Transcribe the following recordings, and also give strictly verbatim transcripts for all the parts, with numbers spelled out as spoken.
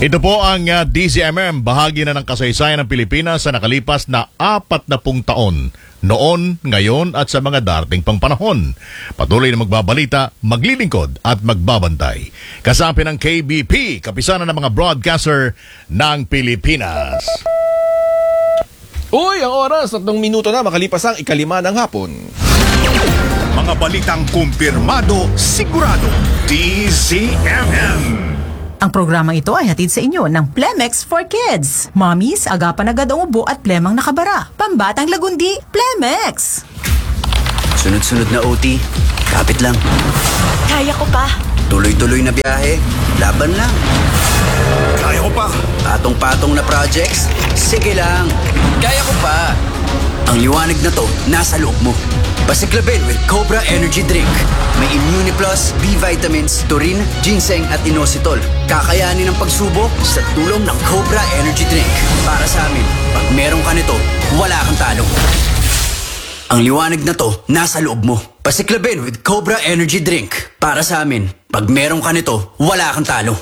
Ito po ang uh, D Z M M, bahagi na ng kasaysayan ng Pilipinas sa nakalipas na apat na pung taon. Noon, ngayon at sa mga darating pang panahon. Patuloy na magbabalita, maglilingkod at magbabantay. Kasapi ng K B P, kapisanan ng mga broadcaster ng Pilipinas. Uy, ang oras, tatlong minuto na makalipas ang ikalima ng hapon. Mga balitang kumpirmado, sigurado, D Z M M. Ang programang ito ay hatid sa inyo ng Plemex for Kids. Mommies, agapan agad ang ubo at plemang nakabara. Pambatang lagundi, Plemex! Sunod-sunod na O T, kapit lang. Kaya ko pa. Tuloy-tuloy na biyahe, laban lang. Kaya ko pa. Patong-patong na projects, sige lang. Kaya ko pa. Ang liwanag na to, nasa loob mo. Pasiklabin with Cobra Energy Drink. May Immuniplus, B-vitamins, taurine, ginseng at inositol. Kakayanin ang pagsubok sa tulong ng Cobra Energy Drink. Para sa amin, pag meron ka nito, wala kang talo. Ang liwanag na to, nasa loob mo. Pasiklabin with Cobra Energy Drink. Para sa amin, pag meron ka nito, wala kang talo.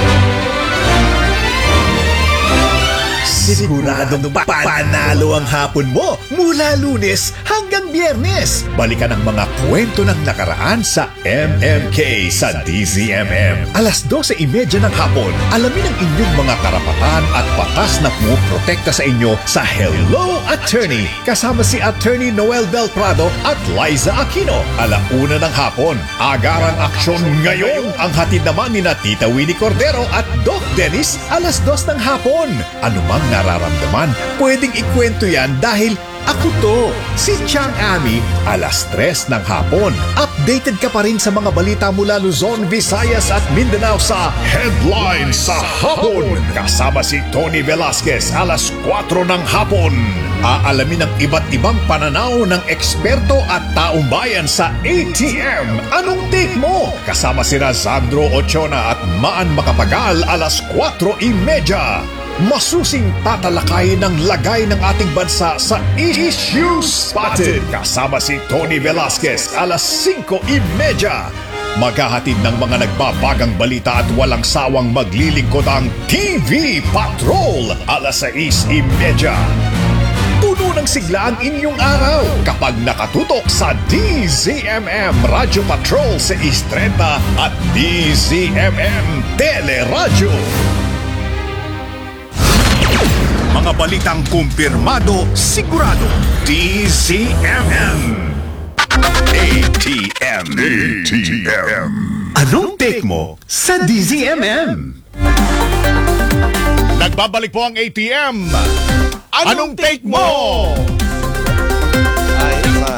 Siguradong pa panalo ang hapon mo mula Lunes hanggang Biyernes. Balikan ang mga kwento ng nakaraan sa M M K sa D Z M M. Alas dose trenta ng hapon, alamin ang inyong mga karapatan at batas na pumoprotekta sa inyo sa Hello Attorney. Kasama si Attorney Noel Del Prado at Liza Aquino. Alauna ng hapon, agarang aksyon ngayon. Ang hatid naman ni na Tita Winnie Cordero at Doc Dennis alas dos ng hapon. Anumang nararamdaman, pwedeng ikwento yan dahil ako to, si Chang Ami, alas tres ng hapon. Updated ka pa rin sa mga balita mula Luzon, Visayas at Mindanao sa Headline sa Hapon. Kasama si Tony Velasquez, alas kwatro ng hapon. Aalamin ang iba't ibang pananaw ng eksperto at taong bayan sa A T M. Anong take mo? Kasama si Razandro Ochona at Maan Makapagal, alas kwatro trenta. Masusing tatalakayin ng lagay ng ating bansa sa Issue Spotted. Kasama si Tony Velasquez, alas singko trenta. Maghahatid ng mga nagbabagang balita at walang sawang maglilingkod ang T V Patrol, alas sais trenta. Puno ng sigla ang inyong araw kapag nakatutok sa D Z M M Radio Patrol sais trenta at D Z M M Teleradyo. Mga balitang kumpirmado, sigurado, D Z M M. A T M. A T M. Anong take mo sa D Z M M? Nagbabalik po ang A T M. Anong, Anong take mo? Ay, naka.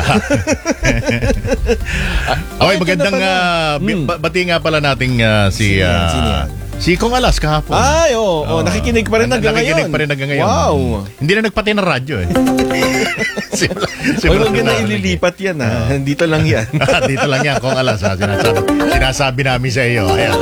Okay, magandang uh, hmm. bati nga pala nating uh, si uh, Sino yan? si Kong Alas kahapon. Ay, oo, oh, oh, nakikinig pa rin hanggang nakikinig ngayon. pa rin hanggang ngayon. Wow. Hindi na nagpati ng radyo eh. simula, simula Huwag na ililipat yan ha. Uh, Dito lang yan. Dito lang yan, Kong Alas ha. Sinasabi, sinasabi namin sa iyo. Ayan.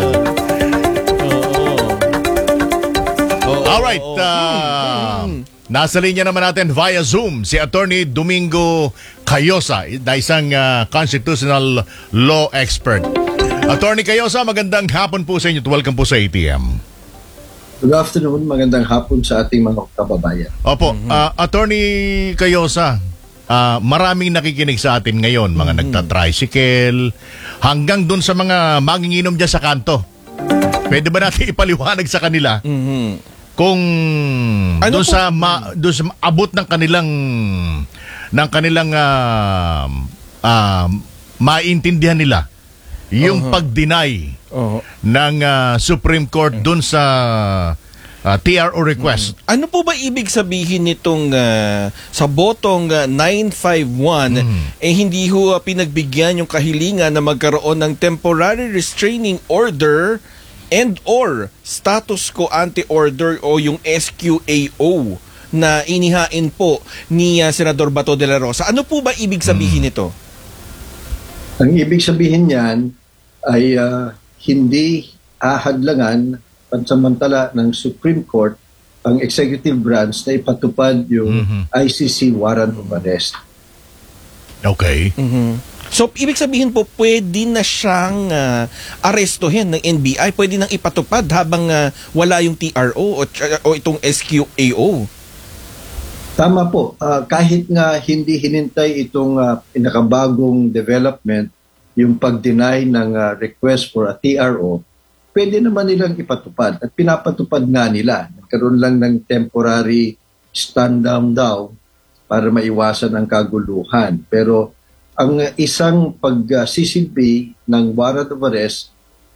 Alright, uh, nasa linya naman natin via Zoom si Attorney Domingo Cayosa, na isang uh, constitutional law expert. Attorney Cayosa, magandang hapon po sa inyo. Welcome po sa A T M. Good afternoon, magandang hapon sa ating mga kababayan. Opo, mm-hmm. uh, Attorney Cayosa, uh, maraming nakikinig sa atin ngayon, mga mm-hmm. nagta-tricycle, hanggang dun sa mga manginginom dyan sa kanto. Pwede ba natin ipaliwanag sa kanila mm-hmm. kung ano dun sa, ma, dun sa abot ng kanilang ng kanilang uh, uh, maintindihan nila yung uh-huh. pag-deny uh-huh. ng uh, Supreme Court dun sa uh, T R O request. Uh-huh. Ano po ba ibig sabihin nitong uh, sa botong uh, nine five one uh-huh. eh hindi ho uh, pinagbigyan yung kahilingan na magkaroon ng temporary restraining order and or status quo ante order o yung S Q A O na inihain po ni uh, Senador Bato de la Rosa. Ano po ba ibig sabihin uh-huh. nito? Ang ibig sabihin niyan ay uh, hindi ahadlangan pansamantala ng Supreme Court ang executive branch na ipatupad yung mm-hmm. I C C warrant of arrest. Okay. Mm-hmm. So, ibig sabihin po, pwede na siyang uh, arestuhin ng N B I, pwede nang ipatupad habang uh, wala yung T R O o, o itong S Q A O. Tama po. Uh, kahit nga hindi hinintay itong uh, pinakabagong development, yung pag-deny ng uh, request for a T R O, pwede naman nilang ipatupad. At pinapatupad nga nila. Nagkaroon lang ng temporary stand-down daw para maiwasan ang kaguluhan. Pero ang isang pagsisilbi ng warrant of arrest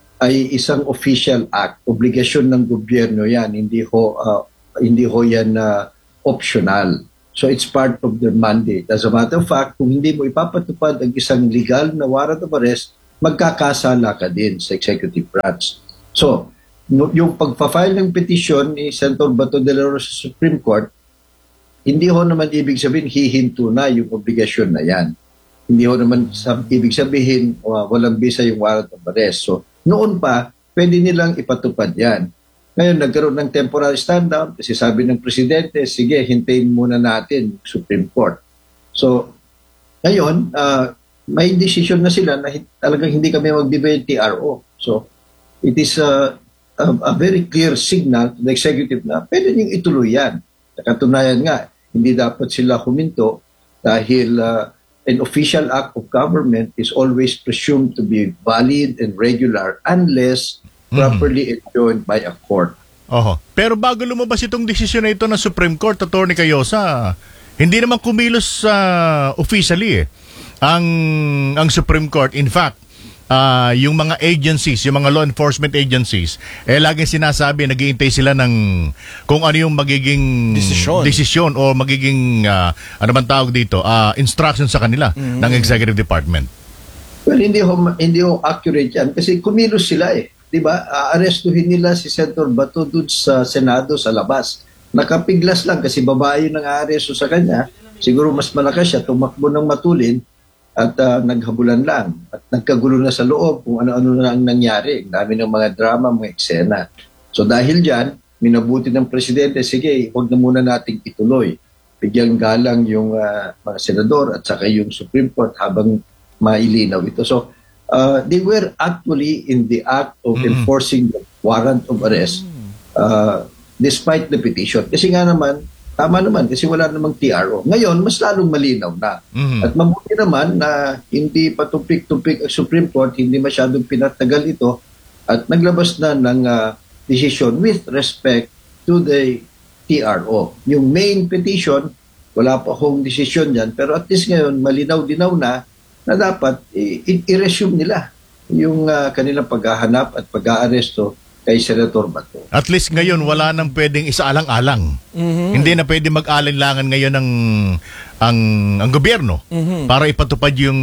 ay isang official act. Obligasyon ng gobyerno yan. Hindi ho, uh, hindi ho yan uh, optional. So it's part of their mandate. As a matter of fact, kung hindi mo ipapatupad ang isang legal na warrant of arrest, magkakasala ka din sa executive branch. So, no, yung pagpa-file ng petition ni Senator Bato de la Rosa sa Supreme Court, hindi ho naman ibig sabihin hihinto na yung obligasyon na yan. Hindi ho naman sab- ibig sabihin uh, walang bisa yung warrant of arrest. So, noon pa, pwede nilang ipatupad yan. Ngayon, nagkaroon ng temporary stand-down kasi sabi ng Presidente, sige, hintayin muna natin yung Supreme Court. So, ngayon, uh, may decision na sila na talagang hindi kami magbibigay ng T R O. So, it is a, a, a very clear signal to the executive na pwede niyong ituloy yan. Katunayan nga, hindi dapat sila huminto dahil uh, an official act of government is always presumed to be valid and regular unless properly enjoined by a court. Oho. Pero bago lumabas itong desisyon na ito ng Supreme Court, Attorney Cayosa, hindi naman kumilos uh, officially eh. Ang, ang Supreme Court. In fact, uh, yung mga agencies, yung mga law enforcement agencies, eh laging sinasabi, nag-iintay sila ng kung ano yung magiging Desisyon. desisyon o magiging, uh, ano bang tawag dito, uh, instruction sa kanila mm-hmm. ng Executive Department. Well, hindi ho, hindi ho accurate yan kasi kumilos sila eh. Diba? Aarestuhin nila si Senator Bato doon sa Senado sa labas. Nakapiglas lang kasi babae nang aaresto sa kanya. Siguro mas malakas siya, tumakbo ng matulin at uh, naghabulan lang. At nagkagulo na sa loob kung ano-ano na ang nangyari. Ang dami ng mga drama, mga eksena. So dahil dyan, minabuti ng Presidente, sige, huwag na muna nating ituloy. Bigyan galang yung uh, mga senador at saka yung Supreme Court habang mailinaw ito. So, Uh, they were actually in the act of mm. enforcing the warrant of arrest uh, despite the petition. Kasi nga naman, tama naman, kasi wala namang T R O. Ngayon, mas lalong malinaw na. Mm. At mabuti naman na hindi patumpik-tumpik ang Supreme Court, hindi masyadong pinatagal ito, at naglabas na ng uh, decision with respect to the T R O. Yung main petition, wala pa hong decision dyan, pero at least ngayon, malinaw-dinaw na na dapat i- i-resume nila yung uh, kanilang paghahanap at pag-aaresto kay Senator Bato. At least ngayon, wala nang pwedeng isaalang-alang. Mm-hmm. Hindi na pwede mag-alinlangan ngayon ng ang, ang gobyerno mm-hmm. para ipatupad yung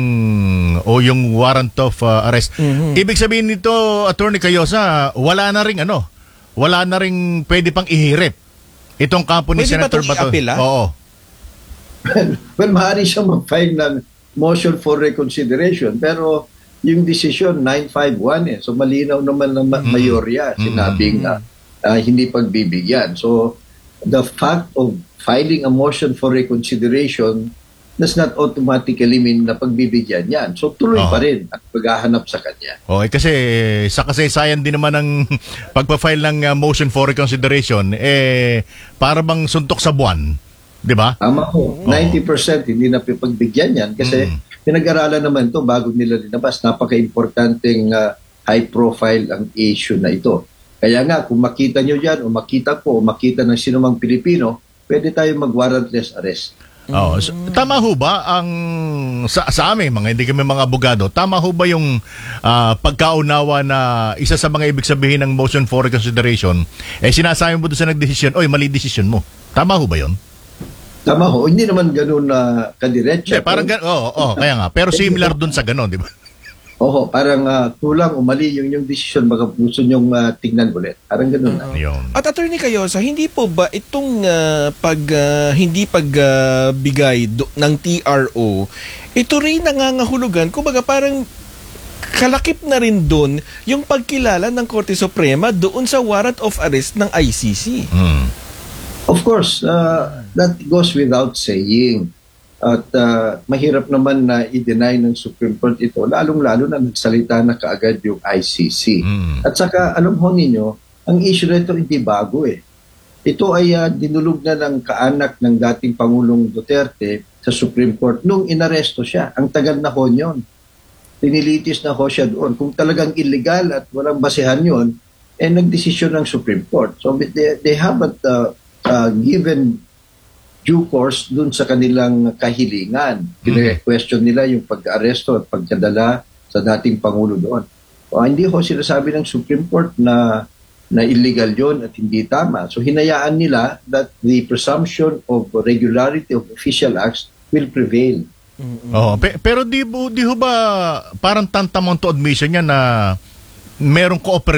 o yung warrant of uh, arrest. Mm-hmm. Ibig sabihin nito, Attorney Cayosa, wala na ring ano, wala na ring pwede pang ihirip itong kampo ni pwede Senator ba Bato. I-apela? Oo. Well, maaari siyang mag-file ng motion for reconsideration, pero yung decision nine five one eh. So malinaw naman ng ma- mayorya sinabing uh, uh, hindi pagbibigyan. So the fact of filing a motion for reconsideration does not automatically mean na pagbibigyan yan. So tuloy oh. pa rin at paghahanap sa kanya. Okay, kasi sa kasaysayan din naman ng pagpa-file ng uh, motion for reconsideration, eh para bang suntok sa buwan. Di ba? Tama ko. ninety percent hindi na pagbigyan yan kasi mm. pinag-aralan naman to bago nila linabas. Napaka-importanting uh, high profile ang issue na ito. Kaya nga, kung makita nyo dyan o makita ko o makita ng sinumang Pilipino, pwede tayo mag-warrantless arrest. Oh, so, tama ho ba ang sa, sa amin, mga hindi kami mga abogado, tama ho ba yung uh, pagkaunawa na isa sa mga ibig sabihin ng motion for reconsideration, eh sinasabi mo doon sa nagdesisyon, oy, mali desisyon mo. Tama ho ba yun? Tama ho, hindi naman gano'n na kadiretso. Eh, parang gano'n, oo, oh, oh, kaya nga. Pero similar dun sa gano'n, di ba? Oo, parang uh, kulang o mali yung, yung decision, baka gusto nyong uh, tignan ulit. Parang gano'n na. Yun. At Attorney Cayosa, hindi po ba itong uh, pag, uh, hindi pagbigay uh, do- ng T R O, ito rin nangangahulugan, kumbaga parang kalakip na rin doon yung pagkilala ng Korte Suprema doon sa warrant of arrest ng I C C. Hmm. Of course, uh, that goes without saying. At ah, mahirap naman na i-deny ng Supreme Court ito, lalong-lalo na nagsalita na kaagad yung I C C. Mm. At saka, alam ho ninyo, ang issue nito hindi bago eh. Ito ay ah, dinulog na ng kaanak ng dating Pangulong Duterte sa Supreme Court nung inaresto siya. Ang tagal na ho yun. Tinilitis na ho siya doon. Kung talagang illegal at walang basehan yun, eh nagdesisyon ng Supreme Court. So they, they haven't uh, uh, given due course dun sa kanilang kahilingan. Pina-question nila yung pag-aresto at pagkadala sa dating Pangulo doon. O, hindi ho sinasabi ng Supreme Court na na illegal yon at hindi tama. So hinayaan nila that the presumption of regularity of official acts will prevail. Oh, pe- pero di, bu- di ho ba parang tantamount to admission niya na merong cooperation